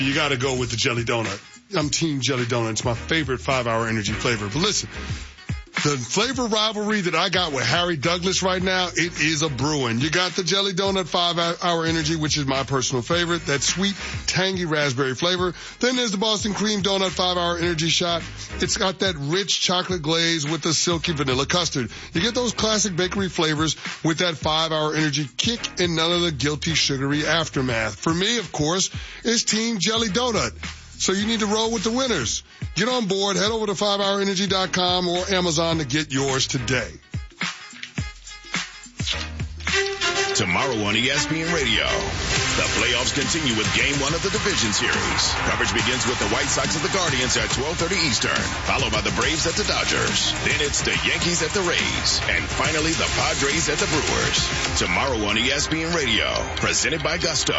You got to go with the Jelly Donut. I'm Team Jelly Donut. It's my favorite 5-hour energy flavor. But listen, the flavor rivalry that I got with Harry Douglas right now, it is a brewing. You got the Jelly Donut 5-hour energy, which is my personal favorite. That sweet, tangy raspberry flavor. Then there's the Boston Cream Donut 5-hour energy shot. It's got that rich chocolate glaze with the silky vanilla custard. You get those classic bakery flavors with that 5-hour energy kick and none of the guilty sugary aftermath. For me, of course, is Team Jelly Donut. So you need to roll with the winners. Get on board. Head over to 5hourenergy.com or Amazon to get yours today. Tomorrow on ESPN Radio, the playoffs continue with Game 1 of the Division Series. Coverage begins with the White Sox at the Guardians at 12:30 Eastern, followed by the Braves at the Dodgers. Then it's the Yankees at the Rays, and finally the Padres at the Brewers. Tomorrow on ESPN Radio, presented by Gusto.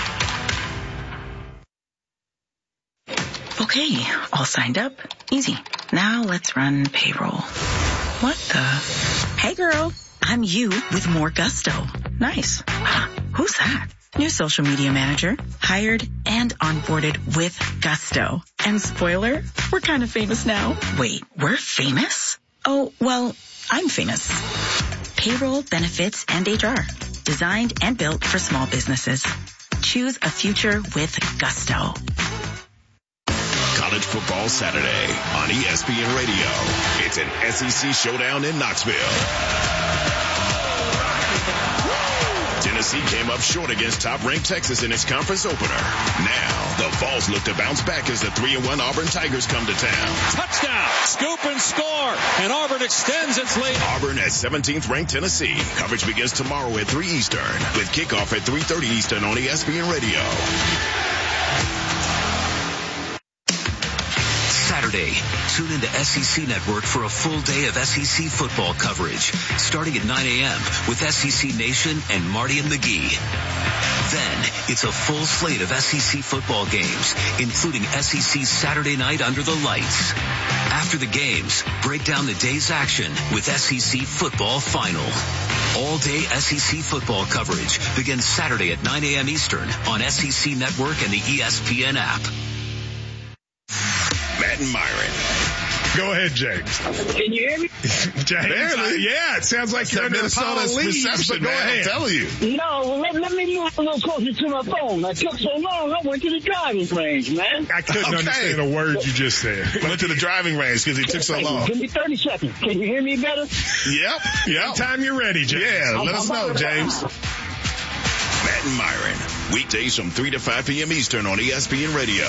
Okay, all signed up. Easy. Now let's run payroll. What the? Hey girl, I'm you with more Gusto. Nice. Who's that? New social media manager. Hired and onboarded with Gusto. And spoiler, we're kind of famous now. Wait, we're famous? Oh, well, I'm famous. Payroll, benefits, and HR. Designed and built for small businesses. Choose a future with Gusto. College Football Saturday on ESPN Radio. It's an SEC showdown in Knoxville. Tennessee came up short against top-ranked Texas in its conference opener. Now, the Vols look to bounce back as the 3-1 Auburn Tigers come to town. Touchdown! Scoop and score! And Auburn extends its lead. Auburn at 17th-ranked Tennessee. Coverage begins tomorrow at 3 Eastern, with kickoff at 3:30 Eastern on ESPN Radio. Saturday, tune into SEC Network for a full day of SEC football coverage, starting at 9 a.m. with SEC Nation and Marty and McGee. Then, it's a full slate of SEC football games, including SEC Saturday Night Under the Lights. After the games, break down the day's action with SEC Football Final. All-day SEC football coverage begins Saturday at 9 a.m. Eastern on SEC Network and the ESPN app. Matt and Myron. Go ahead, James. Can you hear me? James, yeah, it sounds like you're in Minnesota's reception, go man. ahead. I'm telling you. No, let me move a little closer to my phone. I took so long, I went to the driving range, man. I couldn't understand a word you just said. Went to the driving range because he took so long. Give me 30 seconds. Can you hear me better? Yep. Anytime you're ready, James. Yeah, let us know, James. Matt and Myron. Weekdays from 3 to 5 p.m. Eastern on ESPN Radio.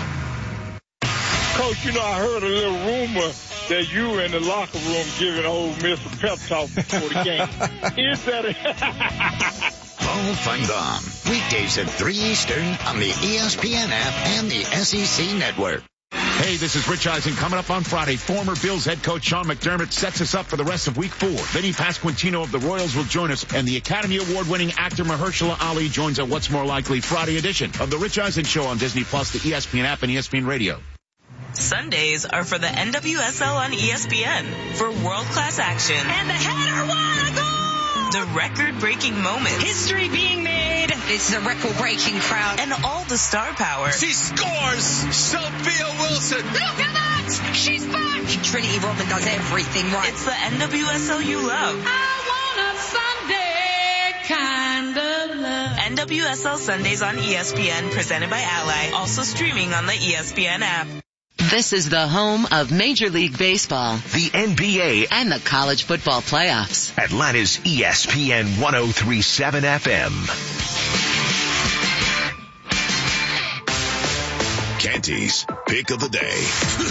Coach, I heard a little rumor that you were in the locker room giving Ole Miss a pep talk before the game. Is that it? All fun gone. Weekdays at 3 Eastern on the ESPN app and the SEC Network. Hey, this is Rich Eisen. Coming up on Friday, former Bills head coach Sean McDermott sets us up for the rest of Week 4. Vinny Pasquantino of the Royals will join us, and the Academy Award-winning actor Mahershala Ali joins a What's More Likely Friday edition of The Rich Eisen Show on Disney+, the ESPN app, and ESPN Radio. Sundays are for the NWSL on ESPN for world-class action. And the header, what a goal! The record-breaking moments. History being made. This is a record-breaking crowd. And all the star power. She scores! Sophia Wilson! Look at that! She's back! Trinity Rodman does everything right. It's the NWSL you love. I want a Sunday kind of love. NWSL Sundays on ESPN, presented by Ally. Also streaming on the ESPN app. This is the home of Major League Baseball, the NBA, and the college football playoffs. Atlanta's ESPN 103.7 FM. Canty's Pick of the Day.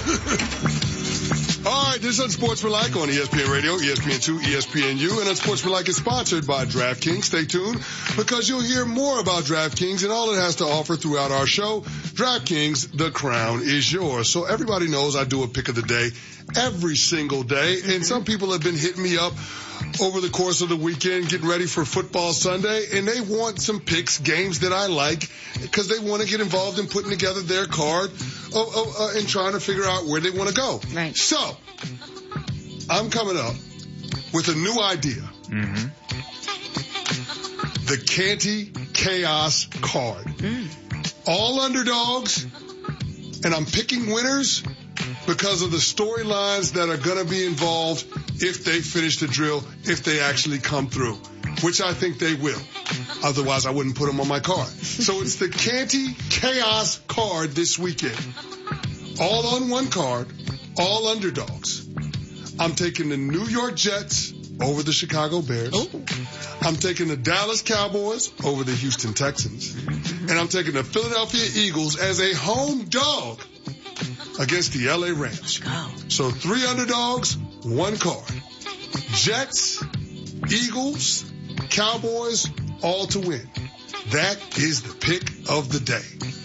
All right, this is Unsportsmanlike on ESPN Radio, ESPN2, ESPNU, and Unsportsmanlike is sponsored by DraftKings. Stay tuned because you'll hear more about DraftKings and all it has to offer throughout our show. DraftKings, the crown is yours. So everybody knows I do a pick of the day every single day, and some people have been hitting me up over the course of the weekend, getting ready for football Sunday, and they want some picks, games that I like, because they want to get involved in putting together their card and trying to figure out where they want to go. Right. So, I'm coming up with a new idea. Mm-hmm. The Canty Chaos card. all underdogs, and I'm picking winners because of the storylines that are going to be involved if they finish the drill, if they actually come through, which I think they will. Otherwise, I wouldn't put them on my card. So it's the Canty Chaos card this weekend. All on one card, all underdogs. I'm taking the New York Jets over the Chicago Bears. Ooh. I'm taking the Dallas Cowboys over the Houston Texans. And I'm taking the Philadelphia Eagles as a home dog against the LA Rams. So 3 underdogs, 1 card. Jets, Eagles, Cowboys, all to win. That is the pick of the day.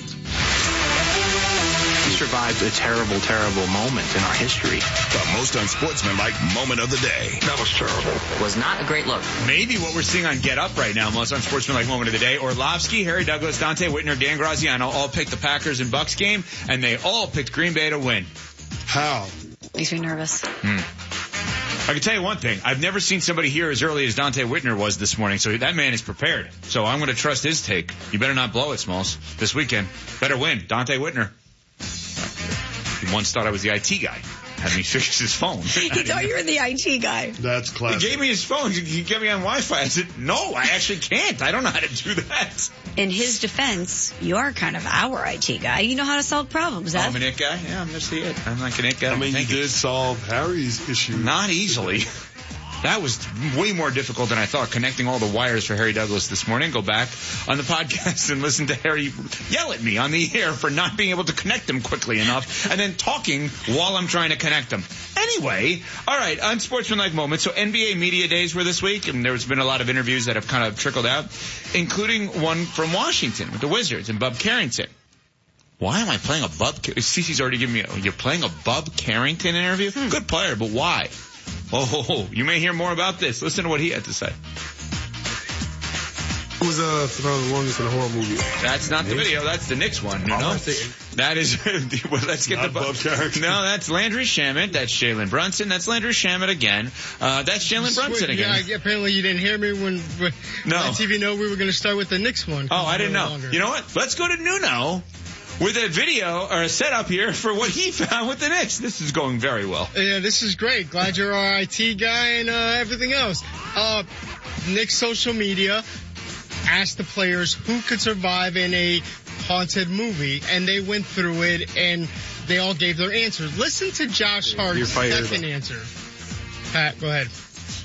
We survived a terrible, terrible moment in our history. The most unsportsmanlike moment of the day. That was terrible. Was not a great look. Maybe what we're seeing on Get Up right now, most unsportsmanlike moment of the day. Orlovsky, Harry Douglas, Dante Whitner, Dan Graziano all picked the Packers and Bucks game, and they all picked Green Bay to win. How? Makes me nervous. I can tell you one thing. I've never seen somebody here as early as Dante Whitner was this morning, so that man is prepared. So I'm going to trust his take. You better not blow it, Smalls, this weekend. Better win. Dante Whitner. He once thought I was the IT guy. Had me fix his phone. He thought you were the IT guy. That's classic. He gave me his phone. He get me on Wi-Fi. I said, no, I actually can't. I don't know how to do that. In his defense, you are kind of our IT guy. You know how to solve problems, I'm an it guy? Yeah, I'm just the it. I'm like an it guy. I mean, you did solve Harry's issue. Not easily. That was way more difficult than I thought, connecting all the wires for Harry Douglas this morning. Go back on the podcast and listen to Harry yell at me on the air for not being able to connect them quickly enough, and then talking while I'm trying to connect them. Anyway, all right, unsportsmanlike moment. So NBA Media Days were this week, and there's been a lot of interviews that have kind of trickled out, including one from Washington with the Wizards and Bub Carrington. Why am I playing a Bub? Cece's already given me, you're playing a Bub Carrington interview? Good player, but why? Oh, you may hear more about this. Listen to what he had to say. Who was the longest in a horror movie? That's not the video. That's the Knicks one. You know? That is. Well, let's get Bob Carrington. No, that's Landry Shamet. That's Jalen Brunson. That's Landry Shamet again. That's Jalen Brunson again. Yeah, apparently you didn't hear me when on TV know we were going to start with the Knicks one. Oh, I didn't know. Longer. You know what? Let's go to Nuno with a video or a setup here for what he found with the Knicks. This is going very well. Yeah, this is great. Glad you're our IT guy and everything else. Knicks social media asked the players who could survive in a haunted movie, and they went through it, and they all gave their answers. Listen to Josh Hart's second answer. Pat, go ahead.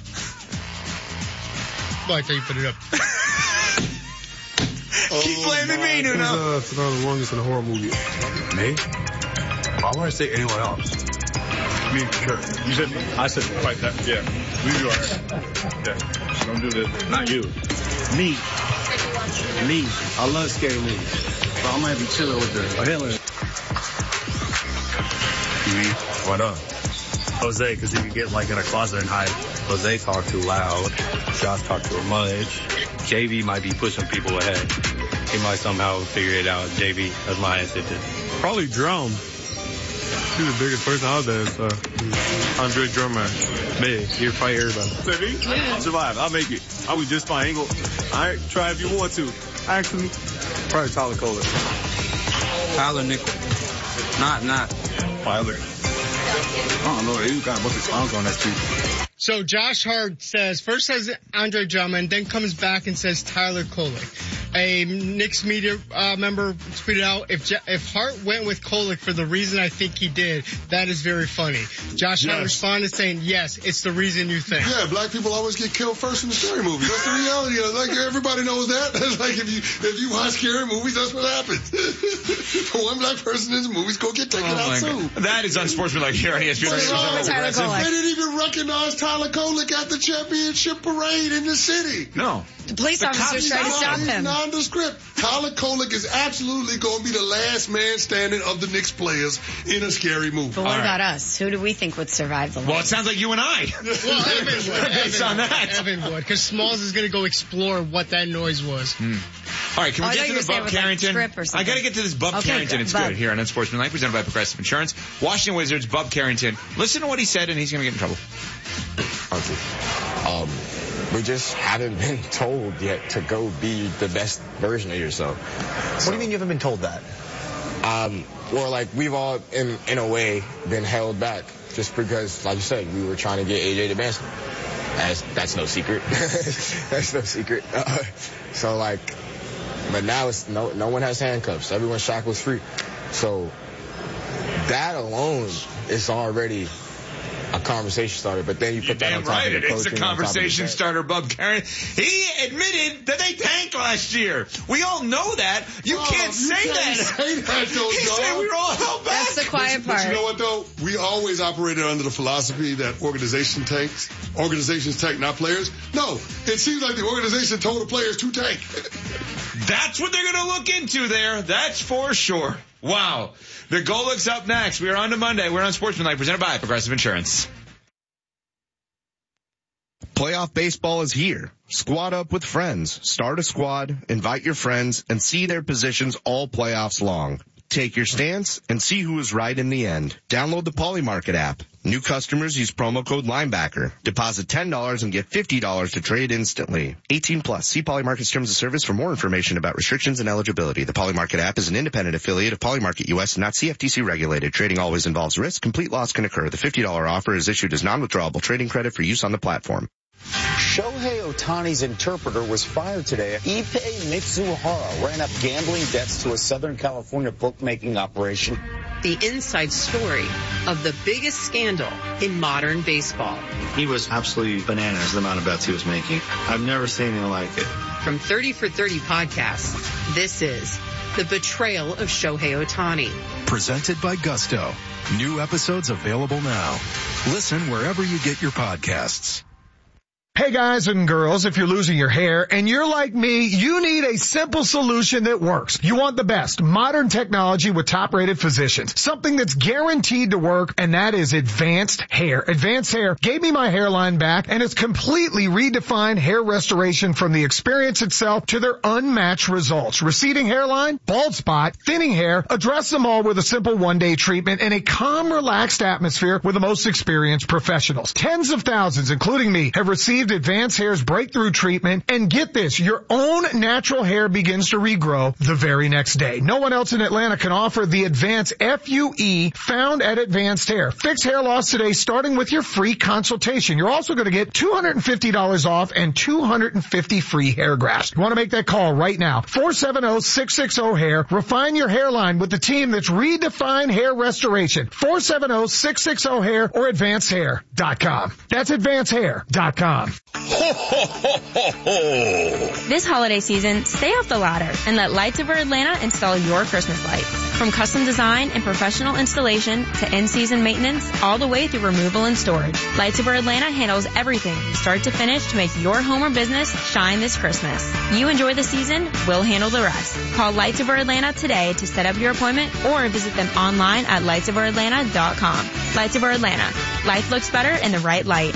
Well, I thought you put it up. Keep blaming me, Nuno. Who's the longest in a horror movie? Me? I want to say anyone else. Me, sure. You said me? I said right that. Yeah. Leave you are. Yeah. Don't do this. Not you. Me. I love scary movies. So I might be chilling with the Hitler. Me? Why not? Jose, because he could get like in a closet and hide. Jose talk too loud. Josh talk too much. JV might be pushing people ahead. He might somehow figure it out. JV, that's my answer to. Probably Drum. He's the biggest person out there, so. Andre Drummond. Me. He'll fight everybody. Yeah. I'll survive. I'll make it. I'll be just fine. All right, try if you want to. Actually, probably Tyler Kohler. Tyler Nickel. Not Tyler. I don't know. You got a bunch of songs on that too. So Josh Hart first says Andre Drummond, then comes back and says Tyler Kolek. A Knicks media member tweeted out, if Hart went with Kolek for the reason I think he did, that is very funny. Josh Hart responded saying, yes, it's the reason you think. Yeah, black people always get killed first in the scary movies. That's the reality of it. Like, everybody knows that. That's like if you watch scary movies, that's what happens. One black person in the movies go get taken out soon. That is unsportsmanlike here on ESPN. They didn't even recognize Tyler Kolek at the championship parade in the city. No. The police officers tried to stop him. Nondescript. Tyler Kolek is absolutely going to be the last man standing of the Knicks players in a scary movie. But what about us? Who do we think would survive the long? Well, it sounds like you and I. Well, Evan would. Because Smalls is going to go explore what that noise was. All right, can we get to the Bub Carrington? I got to get to this Bub Carrington. It's good here on Unsportsmanlike, presented by Progressive Insurance. Washington Wizards, Bub Carrington. Listen to what he said, and he's going to get in trouble. we just haven't been told yet to go be the best version of yourself. What do you mean you haven't been told that? Or like we've all, in a way, been held back just because, like you said, we were trying to get AJ to Benson. That's no secret. That's no secret. So like, but now it's no one has handcuffs. Everyone's shackles free. So that alone is already a conversation starter, but then you put that on top of the coaching. It's a conversation starter, Bub Karen. He admitted that they tanked last year. We all know that. You can't say that. He said we were all held back. That's the quiet part. But you know what, though? We always operated under the philosophy that organizations tank, not players. No, it seems like the organization told the players to tank. That's what they're going to look into there. That's for sure. Wow. The Golic's up next. We are on to Monday. We're on Sportsmanlike, presented by Progressive Insurance. Playoff baseball is here. Squad up with friends. Start a squad, invite your friends, and see their positions all playoffs long. Take your stance and see who is right in the end. Download the Polymarket app. New customers use promo code Linebacker. Deposit $10 and get $50 to trade instantly. 18 plus. See Polymarket's terms of service for more information about restrictions and eligibility. The Polymarket app is an independent affiliate of Polymarket US and not CFTC regulated. Trading always involves risk. Complete loss can occur. The $50 offer is issued as non-withdrawable trading credit for use on the platform. Shohei Ohtani's interpreter was fired today. Ippei Mitsuhara ran up gambling debts to a Southern California bookmaking operation. The inside story of the biggest scandal in modern baseball. He was absolutely bananas, the amount of bets he was making. I've never seen anything like it. From 30 for 30 podcasts, this is The Betrayal of Shohei Ohtani. Presented by Gusto. New episodes available now. Listen wherever you get your podcasts. Hey guys and girls, if you're losing your hair and you're like me, you need a simple solution that works. You want the best modern technology with top-rated physicians. Something that's guaranteed to work, and that is Advanced Hair. Advanced Hair gave me my hairline back and has completely redefined hair restoration from the experience itself to their unmatched results. Receding hairline, bald spot, thinning hair, address them all with a simple one-day treatment in a calm, relaxed atmosphere with the most experienced professionals. Tens of thousands, including me, have received Advanced Hair's breakthrough treatment, and get this, your own natural hair begins to regrow the very next day. No one else in Atlanta can offer the Advanced FUE found at Advanced Hair. Fix hair loss today, starting with your free consultation. You're also going to get $250 off and 250 free hair grafts. You want to make that call right now. 470-660-HAIR. Refine your hairline with the team that's redefined hair restoration. 470-660-HAIR or AdvancedHair.com. That's AdvancedHair.com. Ho, ho, ho, ho, ho. This holiday season, stay off the ladder and let Lights Over Atlanta install your Christmas lights. From custom design and professional installation to in-season maintenance, all the way through removal and storage. Lights Over Atlanta handles everything from start to finish to make your home or business shine this Christmas. You enjoy the season, we'll handle the rest. Call Lights Over Atlanta today to set up your appointment or visit them online at lightsoveratlanta.com. Lights Over Atlanta. Life looks better in the right light.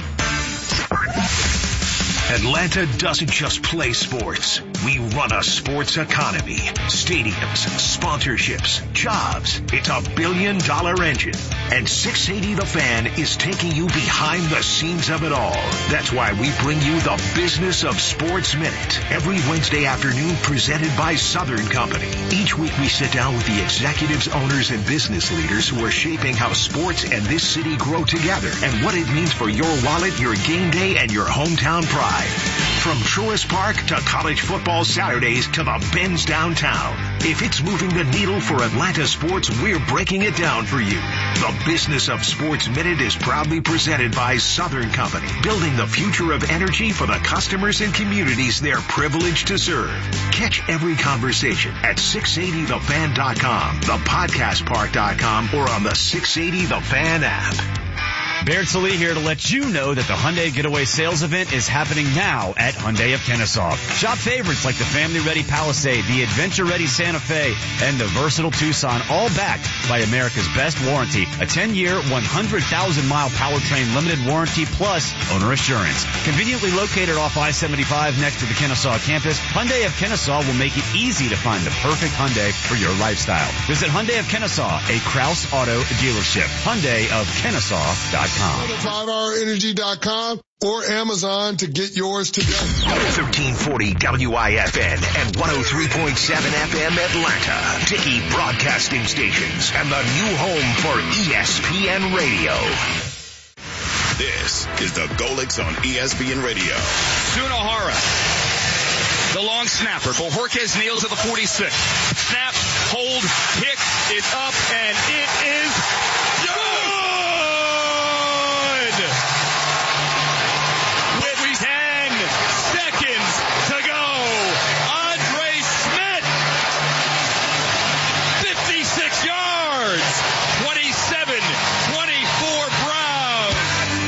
Atlanta doesn't just play sports. We run a sports economy. Stadiums, sponsorships, jobs. It's $1 billion engine. And 680 The Fan is taking you behind the scenes of it all. That's why we bring you the Business of Sports Minute. Every Wednesday afternoon, presented by Southern Company. Each week we sit down with the executives, owners, and business leaders who are shaping how sports and this city grow together and what it means for your wallet, your game day, and your hometown pride. From Truist Park to college football Saturdays to the Benz downtown. If it's moving the needle for Atlanta sports, we're breaking it down for you. The Business of Sports Minute is proudly presented by Southern Company, building the future of energy for the customers and communities they're privileged to serve. Catch every conversation at 680thefan.com, thepodcastpark.com, or on the 680 The Fan app. Baird Salee here to let you know that the Hyundai Getaway Sales Event is happening now at Hyundai of Kennesaw. Shop favorites like the family-ready Palisade, the adventure-ready Santa Fe, and the versatile Tucson, all backed by America's best warranty. A 10-year, 100,000-mile powertrain limited warranty plus owner assurance. Conveniently located off I-75 next to the Kennesaw campus, Hyundai of Kennesaw will make it easy to find the perfect Hyundai for your lifestyle. Visit Hyundai of Kennesaw, a Krause Auto dealership. HyundaiofKennesaw.com. 5hourenergy.com. 5hourenergy.com or Amazon to get yours today. 1340 WIFN and 103.7 FM Atlanta. Dickey Broadcasting Stations and the new home for ESPN Radio. This is the Golix on ESPN Radio. Sunohara, the long snapper. Bojorquez nails at the 46. Snap, hold, kick is up, and it is good! With 10 seconds to go, Andre Schmidt, 56 yards, 27-24 Browns.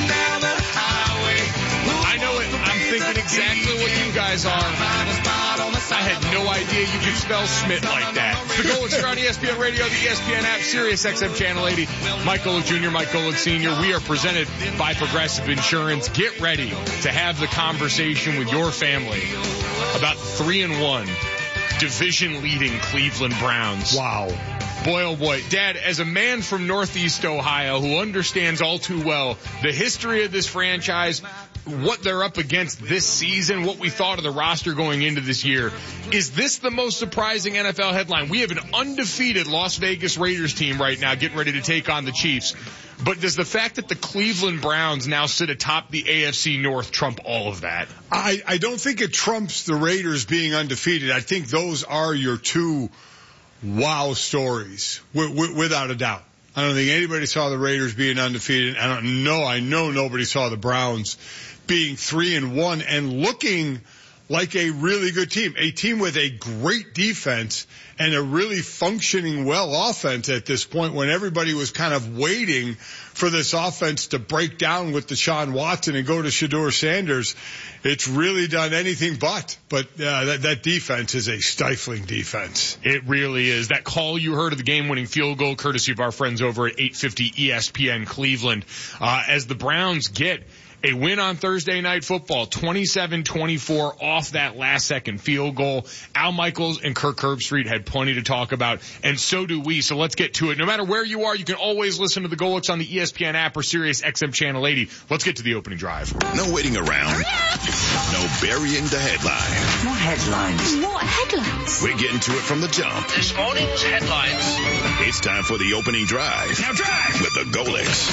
I know it. I'm thinking exactly what you guys are. I had no idea you could spell Schmidt like that. The Golix are on ESPN Radio, the ESPN app, Sirius XM Channel 80. Mike Golic Jr., Mike Golic Sr. We are presented by Progressive Insurance. Get ready to have the conversation with your family about 3-1 division-leading Cleveland Browns. Wow. Boy, oh boy. Dad, as a man from Northeast Ohio who understands all too well the history of this franchise, what they're up against this season, what we thought of the roster going into this year, is this the most surprising NFL headline? We have an undefeated Las Vegas Raiders team right now getting ready to take on the Chiefs. But does the fact that the Cleveland Browns now sit atop the AFC North trump all of that? I don't think it trumps the Raiders being undefeated. I think those are your two wow stories, without a doubt. I don't think anybody saw the Raiders being undefeated. I know nobody saw the Browns being 3-1 and looking like a really good team, a team with a great defense and a really functioning well offense at this point when everybody was kind of waiting for this offense to break down with Deshaun Watson and go to Shedeur Sanders. It's really done anything but that defense is a stifling defense. It really is. That call you heard of the game-winning field goal, courtesy of our friends over at 850 ESPN Cleveland, as the Browns get a win on Thursday Night Football, 27-24 off that last-second field goal. Al Michaels and Kirk Herbstreit had plenty to talk about, and so do we. So let's get to it. No matter where you are, you can always listen to the Golix on the ESPN app or Sirius XM Channel 80. Let's get to the opening drive. No waiting around. No burying the headline. More headlines. What headlines? We're getting to it from the jump. This morning's headlines. It's time for the opening drive. Now drive! With the Golix.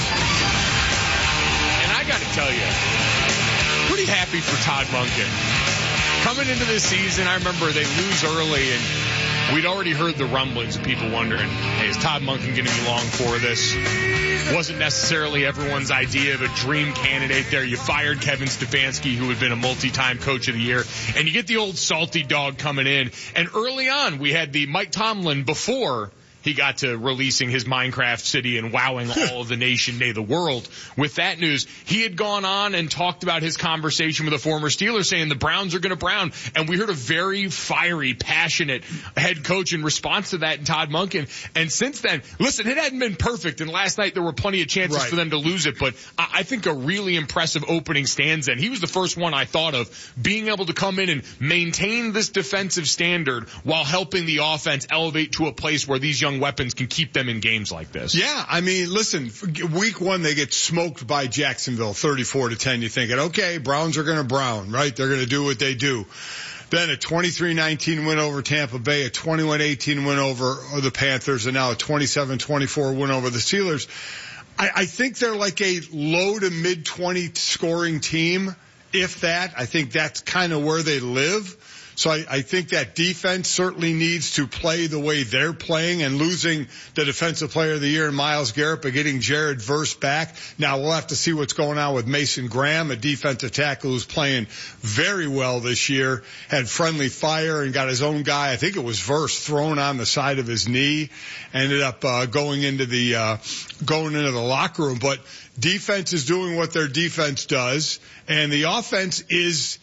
I got to tell you, pretty happy for Todd Monken. Coming into this season, I remember they lose early, and we'd already heard the rumblings of people wondering, hey, is Todd Monken going to be long for this? Wasn't necessarily everyone's idea of a dream candidate there. You fired Kevin Stefanski, who had been a multi-time coach of the year, and you get the old salty dog coming in. And early on, we had the Mike Tomlin before he got to releasing his Minecraft city and wowing all of the nation, nay, the world. With that news, he had gone on and talked about his conversation with a former Steeler saying the Browns are going to Brown. And we heard a very fiery, passionate head coach in response to that in Todd Monken. And since then, listen, it hadn't been perfect. And last night there were plenty of chances for them to lose it. But I think a really impressive opening stands in. He was the first one I thought of being able to come in and maintain this defensive standard while helping the offense elevate to a place where these young weapons can keep them in games like this. Yeah, I mean, listen, week one they get smoked by Jacksonville, 34-10. You're thinking, okay, Browns are going to Brown, right? They're going to do what they do. Then a 23-19 win over Tampa Bay, a 21-18 win over the Panthers, and now a 27-24 win over the Steelers. I think they're like a low to mid 20 scoring team, if that. I think that's kind of where they live. So I think that defense certainly needs to play the way they're playing, and losing the defensive player of the year in Myles Garrett, but getting Jared Verse back. Now we'll have to see what's going on with Mason Graham, a defensive tackle who's playing very well this year, had friendly fire and got his own guy. I think it was Verse thrown on the side of his knee, ended up going into the locker room. But defense is doing what their defense does, and the offense is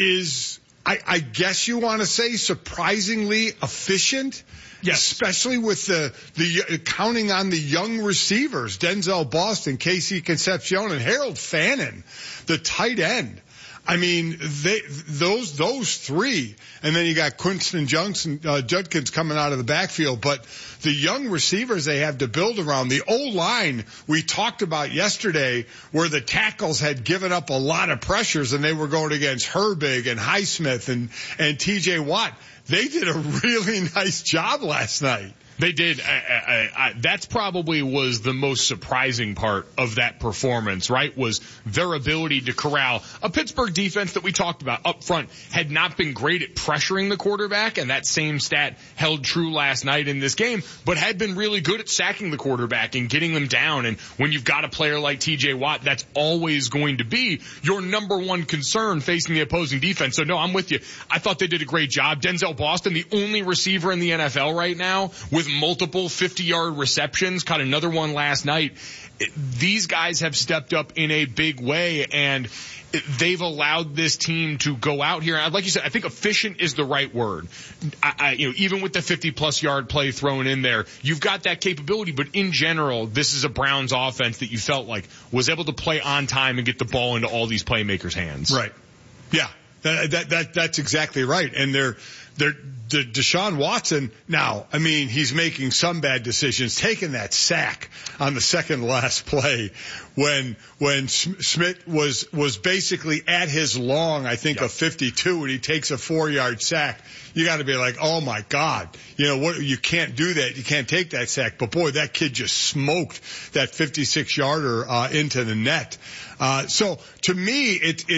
I guess you want to say surprisingly efficient. Yes. Especially with the counting on the young receivers, Denzel Boston, Casey Concepcion, and Harold Fannin, the tight end. I mean, those three, and then you got Quinston Judkins coming out of the backfield, but the young receivers they have to build around, the O-line we talked about yesterday, where the tackles had given up a lot of pressures and they were going against Herbig and Highsmith and TJ Watt. They did a really nice job last night. They did. That's probably was the most surprising part of that performance, right? Was their ability to corral a Pittsburgh defense that we talked about up front had not been great at pressuring the quarterback, and that same stat held true last night in this game, but had been really good at sacking the quarterback and getting them down. And when you've got a player like TJ Watt, that's always going to be your number one concern facing the opposing defense. So no, I'm with you. I thought they did a great job. Denzel Boston, the only receiver in the NFL right now with multiple 50-yard receptions, caught another one last night. These guys have stepped up in a big way, and they've allowed this team to go out here. And like you said, I think efficient is the right word. Even with the 50-plus yard play thrown in there, you've got that capability. But in general, this is a Browns offense that you felt like was able to play on time and get the ball into all these playmakers' hands. Right. Yeah. That's exactly right. And they're Deshaun Watson now, I mean, he's making some bad decisions, taking that sack on the second last play when Smith was basically at his long, I think, of 52, and he takes a 4-yard sack. You got to be like, oh my God, you can't do that. You can't take that sack. But boy, that kid just smoked that 56-yarder into the net. So to me,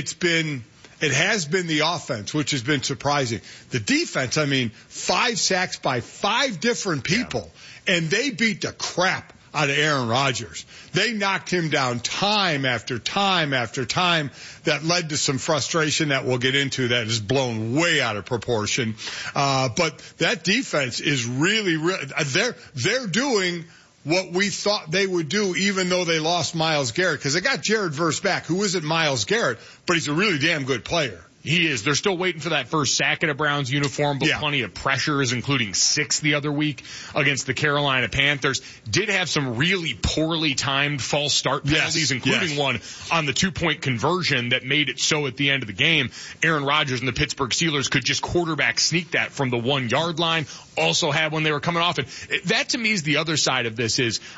it has been the offense, which has been surprising. The defense, I mean, 5 sacks by 5 different people, and they beat the crap out of Aaron Rodgers. They knocked him down time after time after time. That led to some frustration that we'll get into that is blown way out of proportion. But that defense is really, they're doing what we thought they would do, even though they lost Myles Garrett, because they got Jared Verse back, who isn't Myles Garrett, but he's a really damn good player. He is. They're still waiting for that first sack in a Browns uniform, but plenty of pressures, including 6 the other week against the Carolina Panthers. Did have some really poorly timed false start penalties, including one on the 2-point conversion that made it so at the end of the game, Aaron Rodgers and the Pittsburgh Steelers could just quarterback sneak that from the 1-yard line. Also had when they were coming off. And that to me is the other side of this is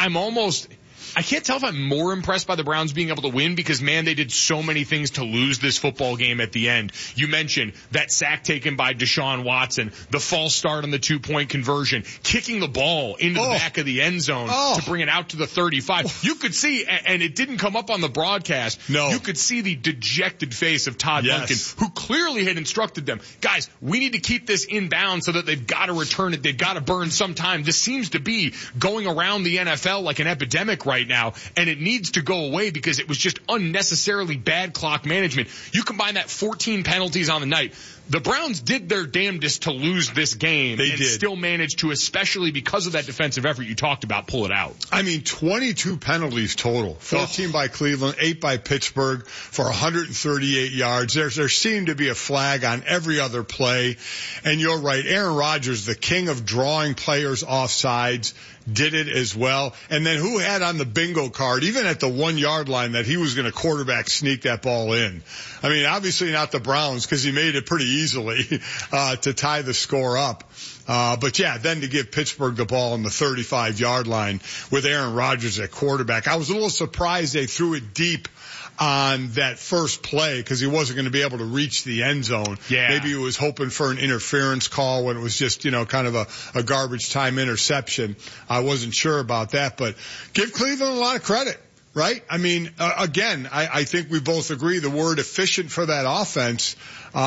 I can't tell if I'm more impressed by the Browns being able to win because, man, they did so many things to lose this football game at the end. You mentioned that sack taken by Deshaun Watson, the false start on the 2-point conversion, kicking the ball into the back of the end zone to bring it out to the 35. You could see, and it didn't come up on the broadcast, you could see the dejected face of Todd Monken, who clearly had instructed them, guys, we need to keep this inbound so that they've got to return it. They've got to burn some time. This seems to be going around the NFL like an epidemic right now, and it needs to go away because it was just unnecessarily bad clock management. You combine that 14 penalties on the night. The Browns did their damnedest to lose this game and still managed to, especially because of that defensive effort you talked about, pull it out. I mean, 22 penalties total. 14 by Cleveland, 8 by Pittsburgh for 138 yards. There seemed to be a flag on every other play. And you're right, Aaron Rodgers, the king of drawing players off sides, did it as well. And then who had on the bingo card, even at the 1-yard line, that he was going to quarterback sneak that ball in? I mean, obviously not the Browns because he made it pretty easily to tie the score up. But yeah, then to give Pittsburgh the ball on the 35-yard line with Aaron Rodgers at quarterback. I was a little surprised they threw it deep on that first play because he wasn't going to be able to reach the end zone. Yeah. Maybe he was hoping for an interference call when it was just, kind of a garbage time interception. I wasn't sure about that, but give Cleveland a lot of credit. Right? I mean, again, I think we both agree the word efficient for that offense,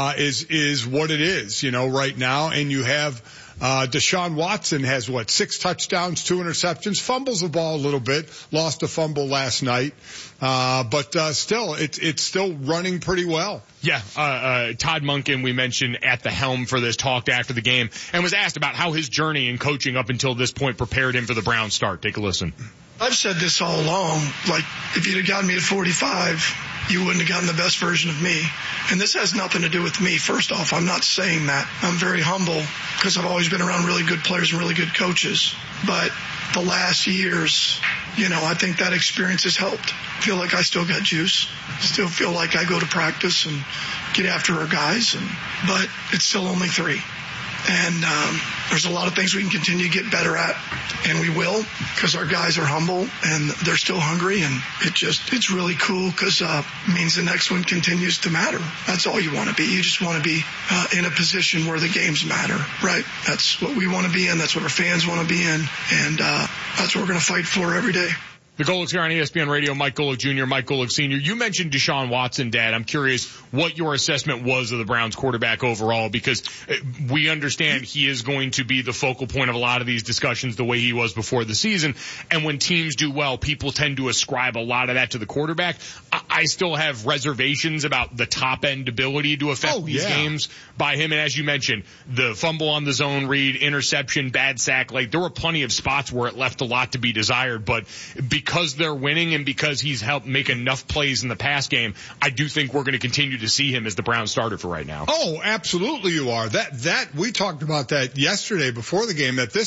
is what it is, right now. And you have, Deshaun Watson has 6 touchdowns, 2 interceptions, fumbles the ball a little bit, lost a fumble last night. But still, it's still running pretty well. Yeah, Todd Monken, we mentioned at the helm for this, talked after the game and was asked about how his journey in coaching up until this point prepared him for the Browns start. Take a listen. I've said this all along, if you'd have gotten me at 45, you wouldn't have gotten the best version of me. And this has nothing to do with me. First off, I'm not saying that. I'm very humble because I've always been around really good players and really good coaches. But the last years, I think that experience has helped. I feel like I still got juice. Still feel like I go to practice and get after our guys. But it's still only 3. And there's a lot of things we can continue to get better at, and we will, because our guys are humble and they're still hungry, and it's really cool because it means the next one continues to matter. That's all you want to be. You just want to be in a position where the games matter, right? That's what we want to be in. That's what our fans want to be in, and that's what we're going to fight for every day. The Golics here on ESPN Radio, Mike Golic Jr., Mike Golic Sr. You mentioned Deshaun Watson, Dad. I'm curious what your assessment was of the Browns quarterback overall, because we understand he is going to be the focal point of a lot of these discussions the way he was before the season. And when teams do well, people tend to ascribe a lot of that to the quarterback. I still have reservations about the top-end ability to affect these games by him. And as you mentioned, the fumble on the zone read, interception, bad sack, there were plenty of spots where it left a lot to be desired. But because they're winning and because he's helped make enough plays in the pass game, I do think we're going to continue to see him as the Browns starter for right now. Oh, absolutely you are. That we talked about that yesterday before the game, that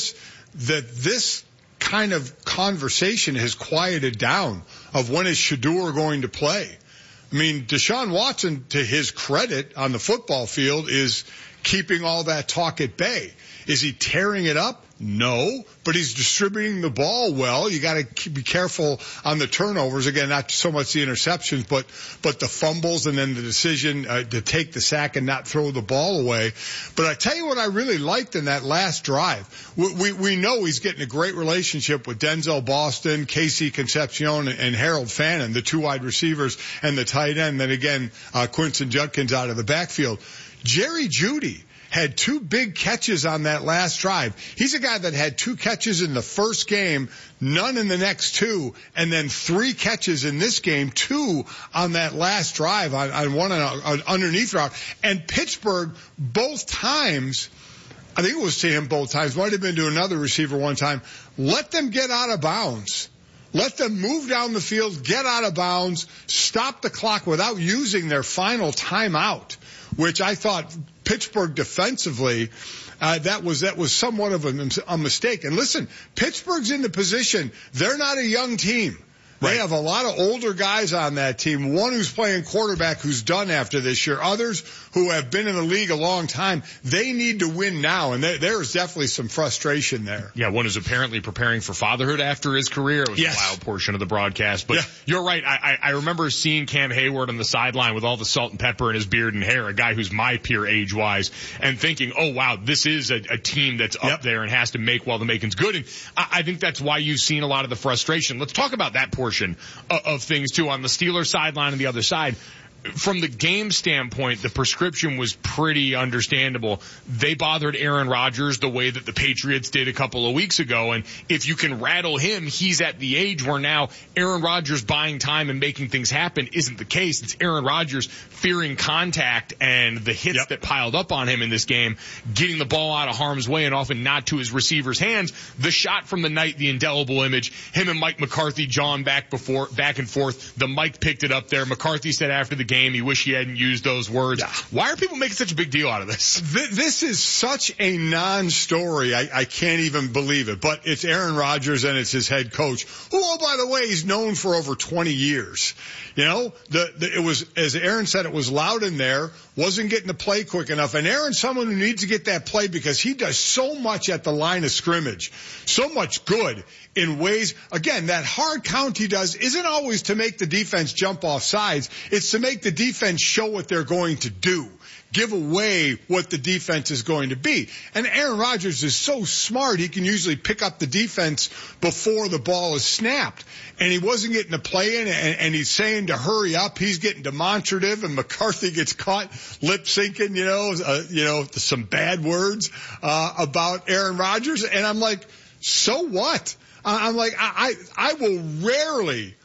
this kind of conversation has quieted down of when is Shedeur going to play. I mean, Deshaun Watson, to his credit on the football field, is keeping all that talk at bay. Is he tearing it up? No, but he's distributing the ball well. You got to be careful on the turnovers. Again, not so much the interceptions, but the fumbles and then the decision to take the sack and not throw the ball away. But I tell you what I really liked in that last drive. We know he's getting a great relationship with Denzel Boston, Casey Concepcion, and Harold Fannin, the 2 wide receivers and the tight end. Then again, Quinton Judkins out of the backfield. Jerry Jeudy had 2 big catches on that last drive. He's a guy that had 2 catches in the first game, none in the next 2, and then 3 catches in this game, 2 on that last drive on one underneath route. And Pittsburgh, both times, I think it was to him both times, might have been to another receiver one time, let them get out of bounds. Let them move down the field, get out of bounds, stop the clock without using their final timeout, which I thought Pittsburgh defensively, that was somewhat of a mistake. And listen, Pittsburgh's in the position. They're not a young team. They have a lot of older guys on that team. One who's playing quarterback who's done after this year. Others who have been in the league a long time. They need to win now, and there is definitely some frustration there. Yeah, one is apparently preparing for fatherhood after his career. It was a wild portion of the broadcast. But you're right. I remember seeing Cam Hayward on the sideline with all the salt and pepper in his beard and hair, a guy who's my peer age-wise, and thinking, oh, wow, this is a team that's up there and has to make while the making's good. And I think that's why you've seen a lot of the frustration. Let's talk about that portion of things too. On the Steelers sideline and the other side, from the game standpoint, the prescription was pretty understandable. They bothered Aaron Rodgers the way that the Patriots did a couple of weeks ago. And if you can rattle him, he's at the age where now Aaron Rodgers buying time and making things happen isn't the case. It's Aaron Rodgers fearing contact and the hits that piled up on him in this game, getting the ball out of harm's way and often not to his receiver's hands. The shot from the night, the indelible image, him and Mike McCarthy jawing back and forth. The Mike picked it up there. McCarthy said after the game, he wished he hadn't used those words. Why are people making such a big deal out of this? This is such a non-story. I can't even believe it. But it's Aaron Rodgers and it's his head coach, who, oh, by the way, he's known for over 20 years. You know, it was, as Aaron said, it was loud in there, wasn't getting the play quick enough. And Aaron's someone who needs to get that play because he does so much at the line of scrimmage, so much good in ways, again, that hard count he does isn't always to make the defense jump off sides. It's to make the defense show what they're going to do, give away what the defense is going to be. And Aaron Rodgers is so smart, he can usually pick up the defense before the ball is snapped. And he wasn't getting the play in, and he's saying to hurry up. He's getting demonstrative, and McCarthy gets caught lip syncing, some bad words about Aaron Rodgers. And I'm like, so what? I'm like, I will rarely,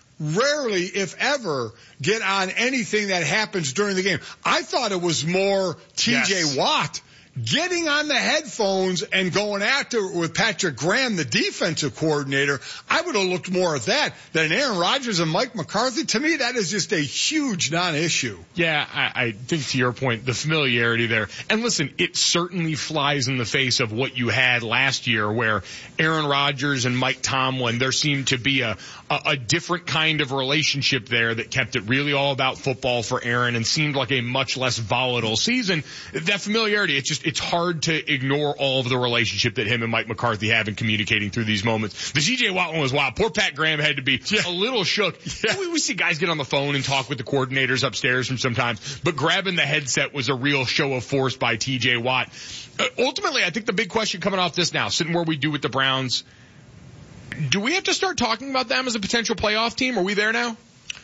if ever, get on anything that happens during the game. I thought it was more T.J. Watt getting on the headphones and going after it with Patrick Graham, the defensive coordinator, I would have looked more at that than Aaron Rodgers and Mike McCarthy. To me, that is just a huge non-issue. Yeah, I think to your point, the familiarity there. And listen, it certainly flies in the face of what you had last year where Aaron Rodgers and Mike Tomlin, there seemed to be a different kind of relationship there that kept it really all about football for Aaron and seemed like a much less volatile season. That familiarity, it's hard to ignore all of the relationship that him and Mike McCarthy have in communicating through these moments. The TJ Watt one was wild. Poor Pat Graham had to be a little shook. Yeah. We see guys get on the phone and talk with the coordinators upstairs from sometimes, but grabbing the headset was a real show of force by TJ Watt. Ultimately, I think the big question coming off this now, sitting where we do with the Browns, do we have to start talking about them as a potential playoff team? Are we there now?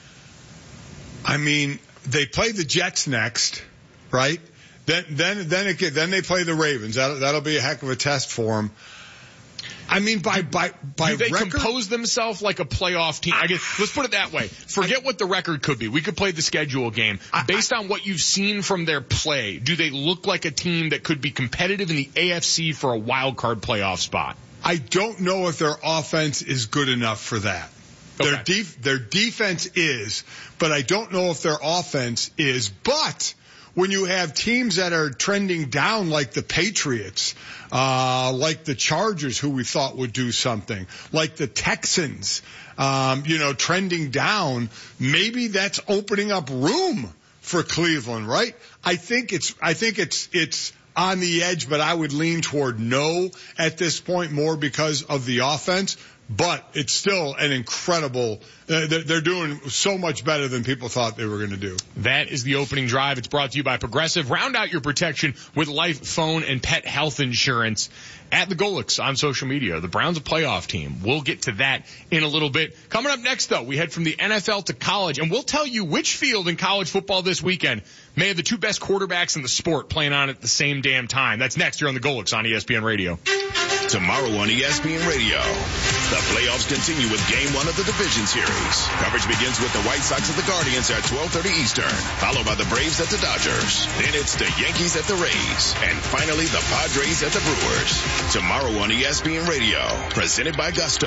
I mean, they play the Jets next, right? Then they play the Ravens. That'll be a heck of a test for them. I mean, by do they record, compose themselves like a playoff team? I guess let's put it that way. Forget what the record could be. We could play the schedule game. Based on what you've seen from their play, do they look like a team that could be competitive in the AFC for a wild card playoff spot? I don't know if their offense is good enough for that. Okay. Their defense is, but I don't know if their offense is. But when you have teams that are trending down like the Patriots, like the Chargers, who we thought would do something, like the Texans, trending down, maybe that's opening up room for Cleveland, right? I think it's on the edge, but I would lean toward no at this point more because of the offense. But it's still an incredible, they're doing so much better than people thought they were going to do. That is the opening drive. It's brought to you by Progressive. Round out your protection with life, phone, and pet health insurance at the Golics on social media. The Browns a playoff team. We'll get to that in a little bit. Coming up next, though, we head from the NFL to college, and we'll tell you which field in college football this weekend may have the two best quarterbacks in the sport playing on at the same damn time. That's next here on the Golics on ESPN Radio. Tomorrow on ESPN Radio, the playoffs continue with Game 1 of the Division Series. Coverage begins with the White Sox at the Guardians at 12:30 Eastern, followed by the Braves at the Dodgers. Then it's the Yankees at the Rays, and finally the Padres at the Brewers. Tomorrow on ESPN Radio, presented by Gusto.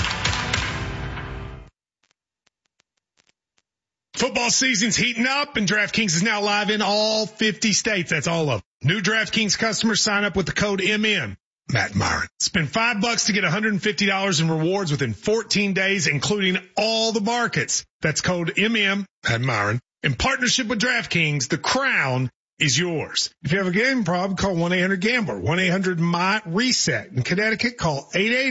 Football season's heating up, and DraftKings is now live in all 50 states. That's all of them. New DraftKings customers sign up with the code MM. Matt Myron. Spend $5 to get $150 in rewards within 14 days, including all the markets. That's code MM, Matt Myron. In partnership with DraftKings, the crown is yours. If you have a gambling problem, call 1-800-GAMBLER, 1-800-MY-RESET. In Connecticut, call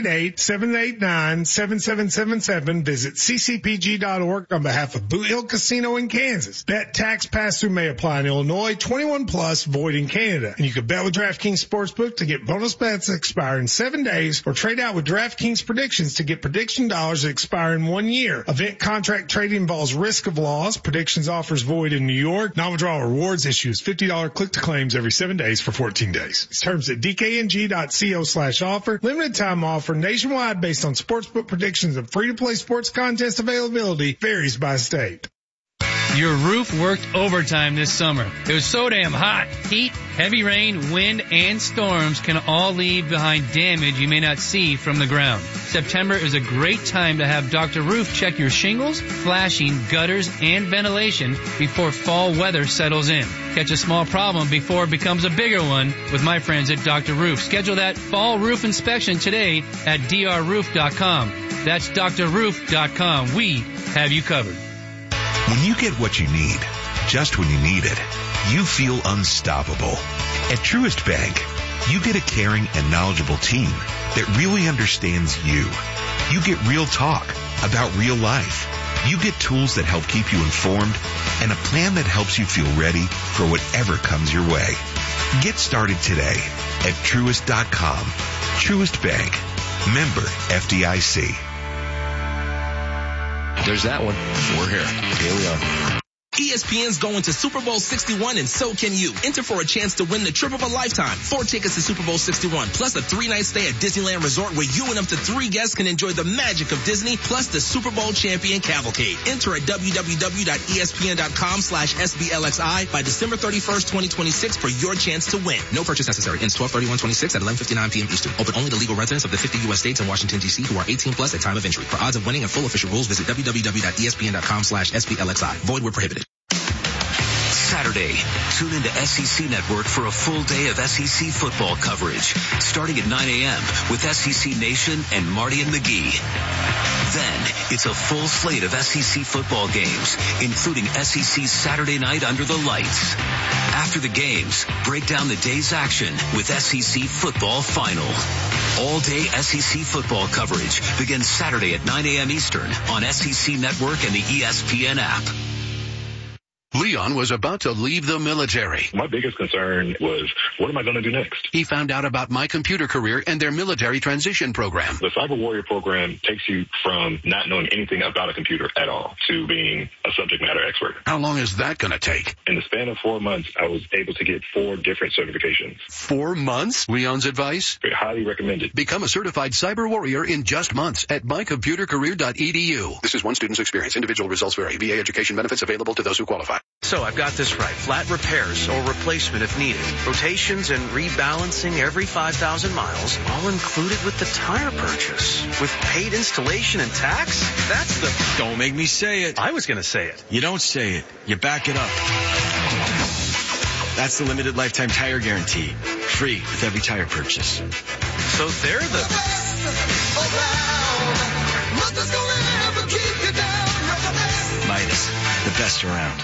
888-789-7777. Visit ccpg.org on behalf of Boot Hill Casino in Kansas. Bet tax pass-through may apply in Illinois, 21 plus, void in Canada. And you can bet with DraftKings Sportsbook to get bonus bets that expire in 7 days, or trade out with DraftKings Predictions to get prediction dollars that expire in 1 year. Event contract trading involves risk of loss. Predictions offers void in New York. Non-withdrawal rewards issues $50 click-to-claims every 7 days for 14 days. It's terms at dkng.co/offer. Limited time offer nationwide based on sportsbook predictions and free-to-play sports contest availability varies by state. Your roof worked overtime this summer. It was so damn hot. Heat, heavy rain, wind, and storms can all leave behind damage you may not see from the ground. September is a great time to have Dr. Roof check your shingles, flashing, gutters, and ventilation before fall weather settles in. Catch a small problem before it becomes a bigger one with my friends at Dr. Roof. Schedule that fall roof inspection today at drroof.com. That's drroof.com. We have you covered. When you get what you need, just when you need it, you feel unstoppable. At Truist Bank, you get a caring and knowledgeable team that really understands you. You get real talk about real life. You get tools that help keep you informed and a plan that helps you feel ready for whatever comes your way. Get started today at Truist.com. Truist Bank. Member FDIC. There's that one. We're here. Here we are. ESPN's going to Super Bowl 61 and so can you. Enter for a chance to win the trip of a lifetime. 4 tickets to Super Bowl 61 plus a 3-night stay at Disneyland Resort where you and up to 3 guests can enjoy the magic of Disney plus the Super Bowl champion cavalcade. Enter at www.espn.com/SBLXI by December 31st, 2026 for your chance to win. No purchase necessary. Ends 12/31/26 at 11:59 p.m. Eastern. Open only to legal residents of the 50 U.S. states and Washington, D.C. who are 18 plus at time of entry. For odds of winning and full official rules, visit www.espn.com/SBLXI. Void where prohibited. Saturday, tune into SEC Network for a full day of SEC football coverage, starting at 9 a.m. with SEC Nation and Marty and McGee. Then, it's a full slate of SEC football games, including SEC's Saturday night Under the Lights. After the games, break down the day's action with SEC Football Final. All-day SEC football coverage begins Saturday at 9 a.m. Eastern on SEC Network and the ESPN app. Leon was about to leave the military. My biggest concern was, what am I going to do next? He found out about My Computer Career and their military transition program. The Cyber Warrior program takes you from not knowing anything about a computer at all to being a subject matter expert. How long is that going to take? In the span of 4 months, I was able to get 4 different certifications. 4 months? Leon's advice? Highly recommended. Become a certified cyber warrior in just months at mycomputercareer.edu. This is one student's experience. Individual results vary. VA education benefits available to those who qualify. So I've got this right. Flat repairs or replacement if needed. Rotations and rebalancing every 5,000 miles, all included with the tire purchase. With paid installation and tax? That's the... Don't make me say it. I was going to say it. You don't say it. You back it up. That's the limited lifetime tire guarantee. Free with every tire purchase. So they're the... Midas, the best around.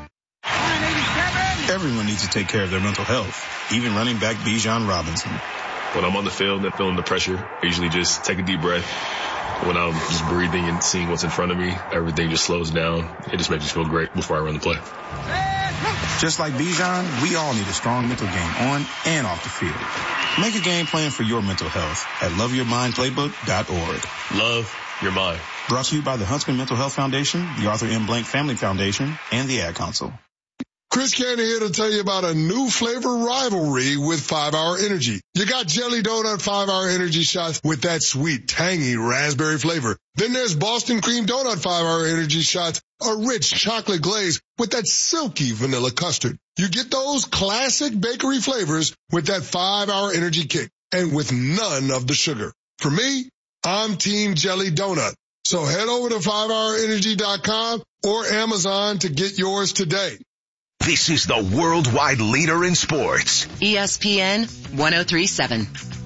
Everyone needs to take care of their mental health, even running back Bijan Robinson. When I'm on the field and feeling the pressure, I usually just take a deep breath. When I'm just breathing and seeing what's in front of me, everything just slows down. It just makes me feel great before I run the play. Just like Bijan, we all need a strong mental game on and off the field. Make a game plan for your mental health at loveyourmindplaybook.org. Love your mind. Brought to you by the Huntsman Mental Health Foundation, the Arthur M. Blank Family Foundation, and the Ad Council. Chris Cannon here to tell you about a new flavor rivalry with 5-Hour Energy. You got Jelly Donut 5-Hour Energy shots with that sweet, tangy raspberry flavor. Then there's Boston Cream Donut 5-Hour Energy shots, a rich chocolate glaze with that silky vanilla custard. You get those classic bakery flavors with that 5-Hour Energy kick and with none of the sugar. For me, I'm Team Jelly Donut. So head over to 5hourenergy.com or Amazon to get yours today. This is the worldwide leader in sports. ESPN 1037.